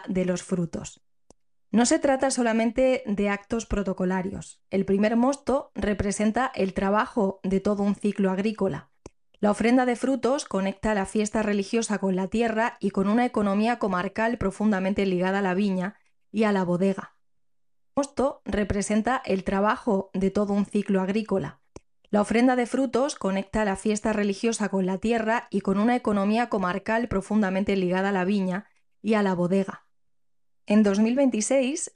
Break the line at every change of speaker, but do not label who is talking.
de los frutos. No se trata solamente de actos protocolarios. El primer mosto representa el trabajo de todo un ciclo agrícola. La ofrenda de frutos conecta la fiesta religiosa con la tierra y con una economía comarcal profundamente ligada a la viña y a la bodega. El mosto representa el trabajo de todo un ciclo agrícola. La ofrenda de frutos conecta la fiesta religiosa con la tierra y con una economía comarcal profundamente ligada a la viña y a la bodega. En 2026,